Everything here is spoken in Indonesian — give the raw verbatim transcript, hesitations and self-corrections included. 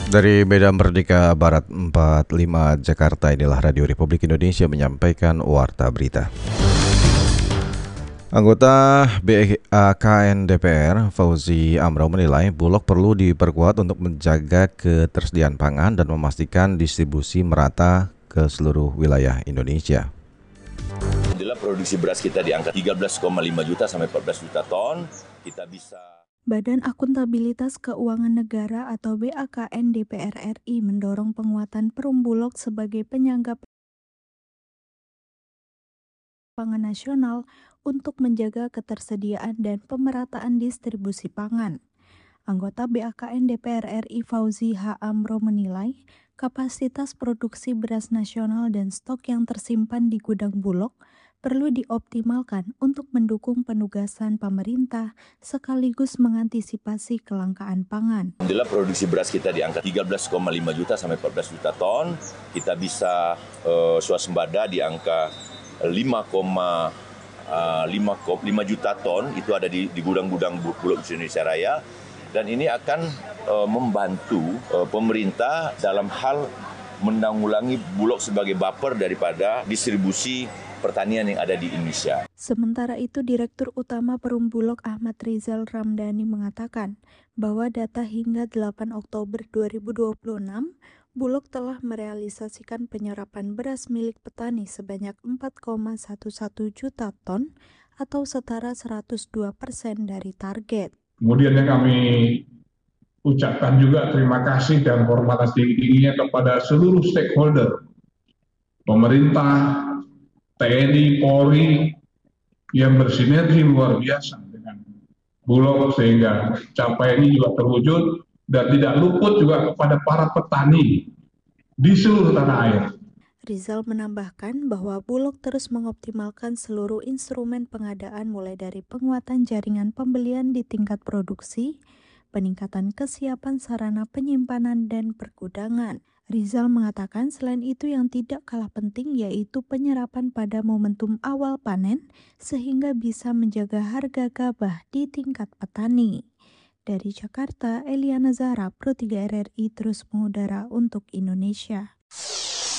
Dari Medan Merdeka Barat empat puluh lima Jakarta, inilah Radio Republik Indonesia menyampaikan Warta Berita. Anggota B A K N D P R Fauzi Amro menilai Bulog perlu diperkuat untuk menjaga ketersediaan pangan dan memastikan distribusi merata ke seluruh wilayah Indonesia. Adalah produksi beras kita di angka tiga belas koma lima juta sampai empat belas juta ton, kita bisa. Badan Akuntabilitas Keuangan Negara atau B A K N D P R R I mendorong penguatan Perum Bulog sebagai penyangga pangan nasional untuk menjaga ketersediaan dan pemerataan distribusi pangan. Anggota B A K N D P R R I Fauzi H. Amro menilai kapasitas produksi beras nasional dan stok yang tersimpan di gudang Bulog perlu dioptimalkan untuk mendukung penugasan pemerintah sekaligus mengantisipasi kelangkaan pangan. Adalah produksi beras kita di angka tiga belas koma lima juta sampai empat belas juta ton, kita bisa uh, swasembada di angka lima koma lima juta ton, itu ada di, di gudang-gudang Bulog Indonesia Raya, dan ini akan uh, membantu uh, pemerintah dalam hal menanggulangi Bulog sebagai buffer daripada distribusi pertanian yang ada di Indonesia. Sementara itu, Direktur Utama Perum Bulog Ahmad Rizal Ramdhani mengatakan bahwa data hingga delapan Oktober dua ribu dua puluh enam, Bulog telah merealisasikan penyerapan beras milik petani sebanyak empat koma satu satu juta ton atau setara seratus dua persen dari target. Kemudian yang kami ucapkan juga terima kasih dan hormat tinggi-tingginya kepada seluruh stakeholder, pemerintah, T N I, Polri, yang bersinergi luar biasa dengan Bulog sehingga capaian ini juga terwujud, dan tidak luput juga kepada para petani di seluruh tanah air. Rizal menambahkan bahwa Bulog terus mengoptimalkan seluruh instrumen pengadaan mulai dari penguatan jaringan pembelian di tingkat produksi, peningkatan kesiapan sarana penyimpanan dan pergudangan. Rizal mengatakan selain itu yang tidak kalah penting yaitu penyerapan pada momentum awal panen sehingga bisa menjaga harga gabah di tingkat petani. Dari Jakarta, Eliana Zahra, Pro tiga R R I terus mengudara untuk Indonesia.